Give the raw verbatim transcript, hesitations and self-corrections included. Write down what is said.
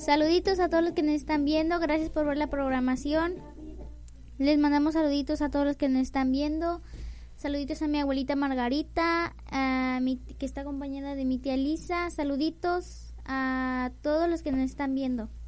Saluditos a todos los que nos están viendo. Gracias por ver la programación. Les mandamos saluditos a todos los que nos están viendo. Saluditos a mi abuelita Margarita, a mi, que está acompañada de mi tía Lisa. Saluditos a todos los que nos están viendo.